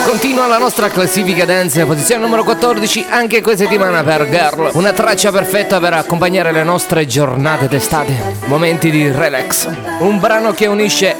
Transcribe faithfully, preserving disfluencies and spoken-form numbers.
Continua la nostra classifica dance, posizione numero quattordici, anche questa settimana per Girl. Una traccia perfetta per accompagnare le nostre giornate d'estate, momenti di relax. Un brano che unisce